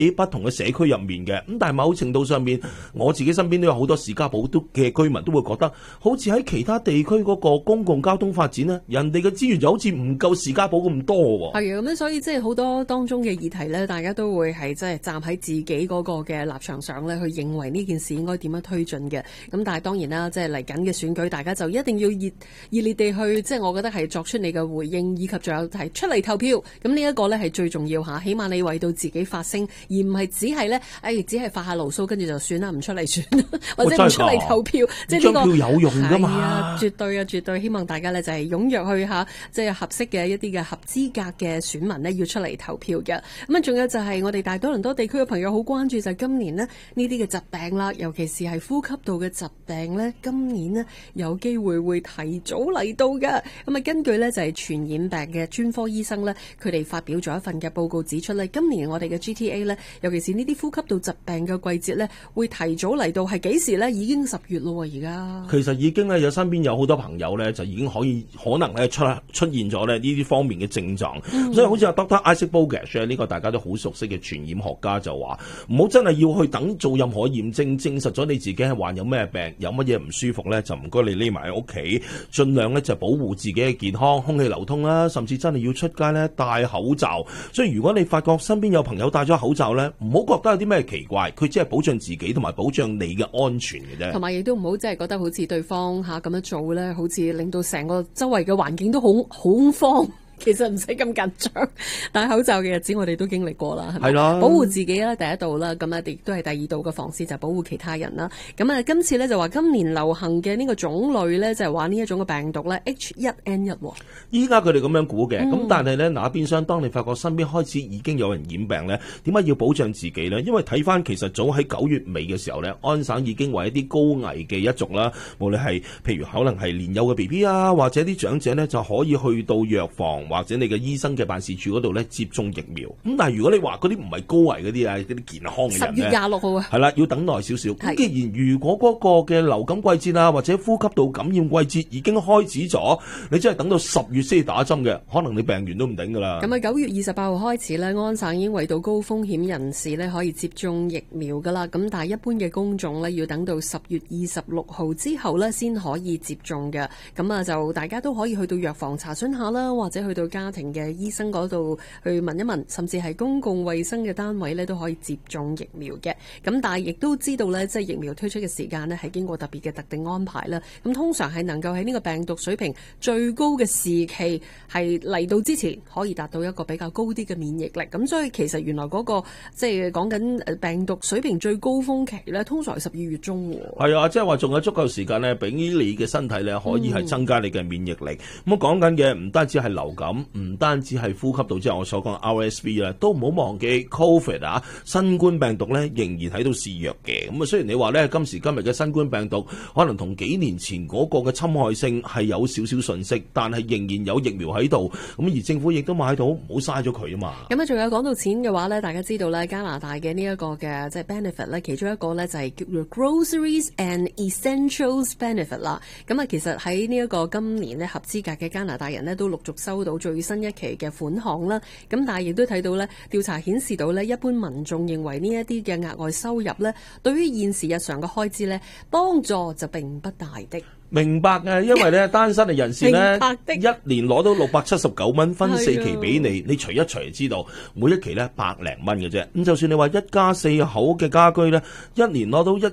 喺不同嘅社區入面嘅。咁但係某程度上面，我自己身邊都有好多士嘉堡嘅居民都會覺得，好似喺其他地區嗰個公共交通發展呢，人哋嘅資源就好似唔夠士嘉堡咁多喎。 係啊，咁所以即係好多當中嘅議題呢，大家都會係即係站喺自己嗰個嘅立場上呢，去認為呢件事應該點樣推進嘅。咁但係當然啦，即係嚟緊嘅選舉，大家就一定要熱烈地去，即係我覺得係作出你嘅回應，以及仲有係出嚟投票。咁呢一個呢係最重要嚇，起碼你為到自己發聲，而唔係只係呢，只係發下牢騷，跟住就算啦，唔出嚟選，或者唔出嚟投票。即係呢個張票有用㗎嘛？ 係啊，絕對啊，絕對希望大家呢就係踴躍去嚇，即係合適嘅一啲嘅合資格嘅選民呢要出嚟投票嘅。咁啊，仲有就係我哋大多倫多地區嘅朋友好關注就係今年呢啲嘅疾病啦，尤其是係呼吸道嘅疾病呢，今年呢有機會提早嚟到嘅。咁啊，根據呢就係傳染病嘅專科醫生呢，佢哋發表咗一份嘅報告指出呢，今年我哋嘅 GTA 呢，尤其是呢啲呼吸道疾病嘅季節呢，會提早嚟到，係幾時呢？已經10月咯，而家其實已經咧有身邊有好多朋友咧，就已經可能咧出現咗咧呢啲方面嘅症狀。所以好似阿 Dr. Isaac Bogosh 呢個大家都好熟悉嘅傳染學家就話，唔好真係要去等做任何驗證，證實咗你自己係患有咩病，有乜嘢唔舒服咧，就唔該你匿埋喺屋企，盡量咧就保護自己嘅健康，空氣流通啦，甚至真係要出街咧戴口罩。所以如果你發覺身邊有朋友戴咗口罩咧，唔好覺得有啲咩奇怪，佢只係保障自己同埋保障你嘅安全嘅啫。 同埋亦都唔好真係覺得好似對方咁樣做咧，好似令到成個周圍嘅環境都好恐慌。其實唔使咁緊張，戴口罩嘅日子我哋都經歷過啦，係咪？係啦，保護自己啦，第一道啦，咁啊亦都係第二道嘅防線就係保護其他人啦。咁啊，今次咧就話今年流行嘅呢個種類咧，就係話呢一種嘅病毒咧 H1N1。 依家佢哋咁樣估嘅，咁但係咧那邊廂，當你發覺身邊開始已經有人染病咧，點解要保障自己咧？因為睇翻其實早喺9月尾嘅時候咧，安省已經為一啲高危嘅一族啦，無論係譬如可能係年幼嘅 BB 啊，或者啲長者咧就可以去到藥房或者你嘅醫生嘅辦事處嗰度咧接種疫苗。咁但係如果你話嗰啲唔係高危嗰啲啊，嗰啲健康嘅人咧，10月26號啊，係啦，要等耐少少。咁既然如果嗰個嘅流感季節啊，或者呼吸道感染季節已經開始咗，你真係等到10月先打針嘅，可能你病完都唔頂噶啦。咁啊 9月28號開始咧，安省已經為到高風險人士咧可以接種疫苗噶啦。咁但係一般嘅公眾咧要等到10月26號之後咧先可以接種嘅。咁啊就大家都可以去到藥房查詢下啦，或者去到家庭嘅醫生嗰度去問一問，甚至係公共衛生嘅單位咧都可以接種疫苗嘅。咁但係亦都知道咧，即係疫苗推出嘅時間咧係經過特別嘅特定安排啦。咁通常係能夠喺呢個病毒水平最高嘅時期係嚟到之前，可以達到一個比較高啲嘅免疫力。咁所以其實原來嗰個即係講緊病毒水平最高峰期咧，通常係12月中。 係啊，即係話仲有足夠時間咧，俾你嘅身體咧可以係增加你嘅免疫力。咁我講緊嘅唔單止係流感，唔單止係呼吸道，即係我所講 RSV 啦，都唔好忘記 COVID 啊，新冠病毒咧仍然喺度肆虐嘅。咁啊，雖然你話咧今時今日嘅新冠病毒可能同幾年前嗰個嘅侵害性係有少少遜色，但係仍然有疫苗喺度。咁而政府亦都買到，唔好嘥咗佢啊嘛。 咁啊，仲有講到錢嘅話咧，大家知道咧加拿大嘅呢一個嘅即係 benefit 咧，其中一個咧就係叫做 Groceries and Essentials Benefit 啦。咁啊，其實喺呢一個今年咧合資格嘅加拿大人咧都陸續收到最新一期嘅款項啦。咁但係亦都睇到咧，調查顯示到咧，一般民眾認為呢一啲嘅額外收入咧，對於現時日常嘅開支咧，幫助就並不大的。 明白嘅，因為咧單身嘅人士咧，一年攞到679蚊，分4期俾你，你除一除就知道，每一期咧100零蚊嘅啫。咁就算你話一家4口嘅家居咧，一年攞到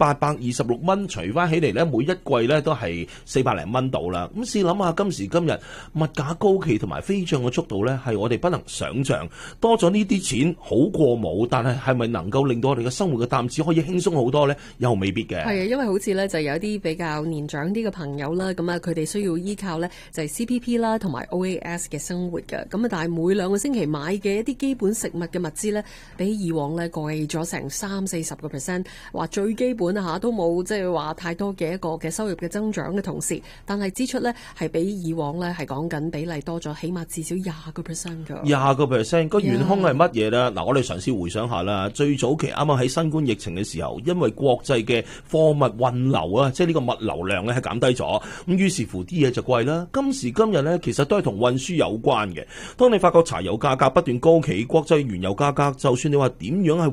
1826蚊，除翻起嚟咧，每一季咧都係400零蚊到啦。咁試諗下，今時今日物價高企同埋飛漲嘅速度咧，係我哋不能想象。多咗呢啲錢好過冇，但係係咪能夠令到我哋嘅生活嘅擔子可以輕鬆好多咧？又未必嘅。 係啊，因為好似咧就有啲比較年長啲嘅朋友啦，咁啊佢哋需要依靠咧就係 CPP 啦同埋 OAS 嘅生活嘅，咁啊但係每2個星期買嘅一啲基本食物嘅物資咧，比以往咧貴咗成30-40%，話最基本啊都冇即係話太多嘅一個嘅收入嘅增長嘅同時，但係支出咧係比以往咧係講緊比例多咗，起碼至少20%㗎。 20%個元兇係乜嘢咧？嗱，我哋嘗試回想下啦。最早期啱啱喺新冠疫情嘅時候，因為國際嘅貨物運流啊，即係呢個物流量咧係減低咗，咁於是乎啲嘢就貴啦。今時今日咧，其實都係同運輸有關嘅。當你發覺柴油價格不斷高企，國際原油價格就算你話點樣係